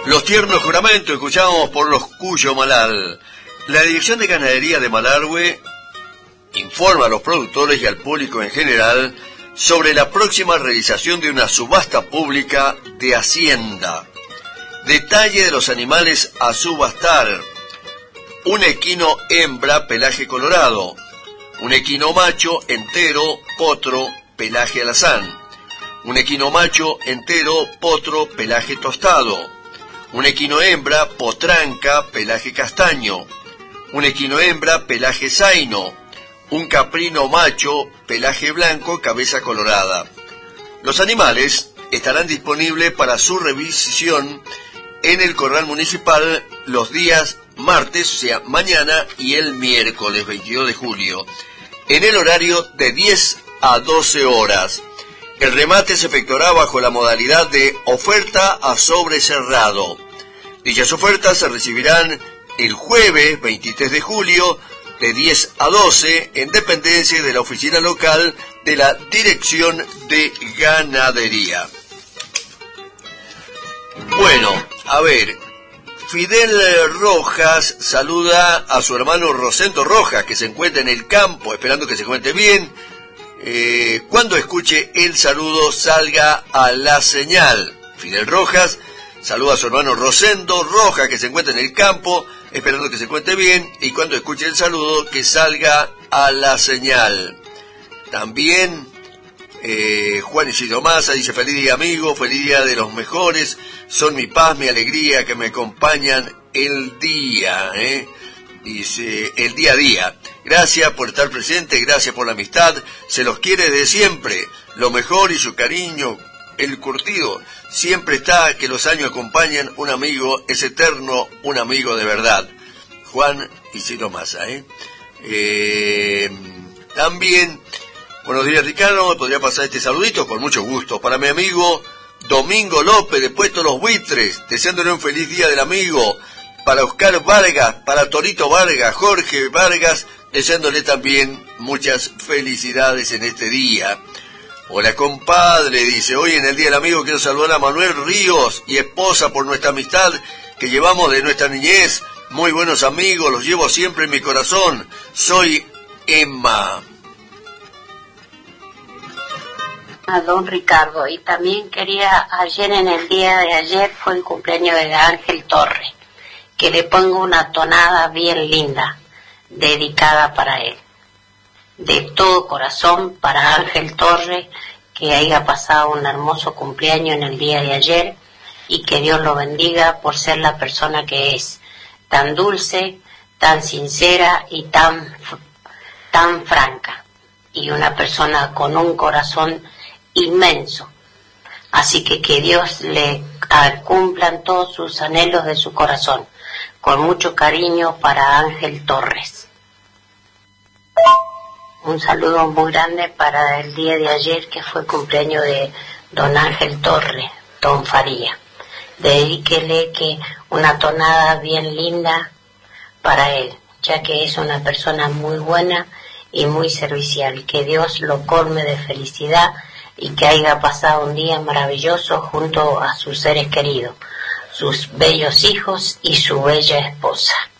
Los tiernos juramentos escuchamos por los Cuyo Malal. La Dirección de Ganadería de Malargüe informa a los productores y al público en general sobre la próxima realización de una subasta pública de Hacienda. Detalle de los animales a subastar: un equino hembra, pelaje colorado; un equino macho entero, potro, pelaje alazán; un equino macho entero, potro, pelaje tostado; un equino hembra, potranca, pelaje castaño; un equino hembra, pelaje zaino; un caprino macho, pelaje blanco, cabeza colorada. Los animales estarán disponibles para su revisión en el corral municipal los días martes, o sea, mañana, y el miércoles 22 de julio, en el horario de 10 a 12 horas. El remate se efectuará bajo la modalidad de oferta a sobre cerrado. Dichas ofertas se recibirán el jueves 23 de julio de 10 a 12 en dependencia de la oficina local de la Dirección de Ganadería. Bueno, a ver, Fidel Rojas saluda a su hermano Rosendo Rojas, que se encuentra en el campo, esperando que se encuentre bien. Cuando escuche el saludo, salga a la señal. Fidel Rojas saluda a su hermano Rosendo Rojas, que se encuentra en el campo, esperando que se encuentre bien, y cuando escuche el saludo, que salga a la señal. También Juan Isidro Maza dice: feliz día, amigo, feliz día de los mejores, son mi paz, mi alegría, que me acompañan el día, dice, el día a día. Gracias por estar presente, gracias por la amistad, se los quiere de siempre, lo mejor y su cariño, el curtido, siempre está, que los años acompañan, un amigo es eterno, un amigo de verdad. Juan Isidro Maza, También, buenos días, Ricardo, podría pasar este saludito, con mucho gusto, para mi amigo Domingo López de Puesto Los Buitres, deseándole un feliz día del amigo; para Oscar Vargas, para Torito Vargas, Jorge Vargas, deseándole también muchas felicidades en este día. Hola, compadre, dice: hoy en el Día del Amigo quiero saludar a Manuel Ríos y esposa por nuestra amistad que llevamos de nuestra niñez. Muy buenos amigos, los llevo siempre en mi corazón. Soy Emma. A don Ricardo, y también quería, ayer en el día de ayer fue el cumpleaños de Ángel Torres, que le pongo una tonada bien linda, dedicada para él. De todo corazón para Ángel Torres, que haya pasado un hermoso cumpleaños en el día de ayer, y que Dios lo bendiga por ser la persona que es, tan dulce, tan sincera y tan franca, y una persona con un corazón inmenso. Así que Dios le cumplan todos sus anhelos de su corazón. Con mucho cariño para Ángel Torres. Un saludo muy grande para el día de ayer, que fue el cumpleaños de don Ángel Torres, don Faría. Dedíquele que una tonada bien linda para él, ya que es una persona muy buena y muy servicial. Que Dios lo colme de felicidad y que haya pasado un día maravilloso junto a sus seres queridos, sus bellos hijos y su bella esposa.